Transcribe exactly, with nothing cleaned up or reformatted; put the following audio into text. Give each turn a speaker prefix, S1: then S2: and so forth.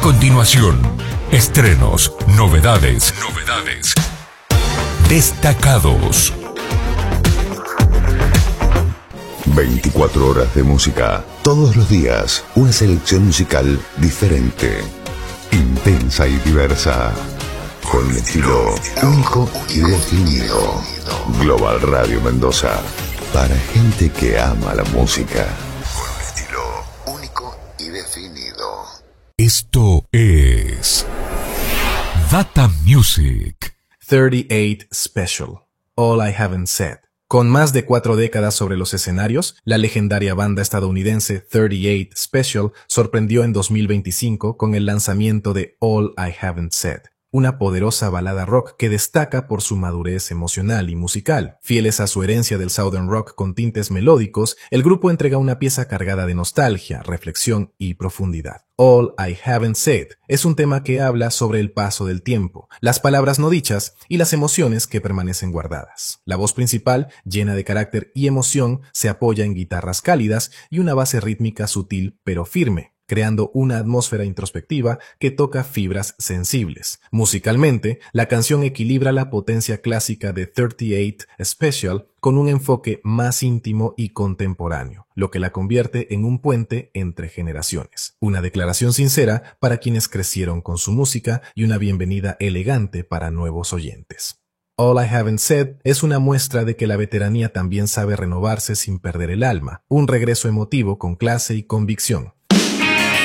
S1: continuación, estrenos, novedades, novedades, destacados.
S2: veinticuatro horas de música, todos los días, una selección musical diferente, intensa y diversa, con un estilo único y definido. Global Radio Mendoza, para gente que ama la música, con un estilo único y definido.
S1: Esto es Data Music
S3: thirty-eight Special, All I Haven't Said. Con más de cuatro décadas sobre los escenarios, la legendaria banda estadounidense thirty-eight Special sorprendió en dos mil veinticinco con el lanzamiento de All I Haven't Said, una poderosa balada rock que destaca por su madurez emocional y musical. Fieles a su herencia del Southern Rock con tintes melódicos, el grupo entrega una pieza cargada de nostalgia, reflexión y profundidad. All I Haven't Said es un tema que habla sobre el paso del tiempo, las palabras no dichas y las emociones que permanecen guardadas. La voz principal, llena de carácter y emoción, se apoya en guitarras cálidas y una base rítmica sutil pero firme, creando una atmósfera introspectiva que toca fibras sensibles. Musicalmente, la canción equilibra la potencia clásica de thirty-eight Special con un enfoque más íntimo y contemporáneo, lo que la convierte en un puente entre generaciones. Una declaración sincera para quienes crecieron con su música y una bienvenida elegante para nuevos oyentes. All I Haven't Said es una muestra de que la veteranía también sabe renovarse sin perder el alma, un regreso emotivo con clase y convicción.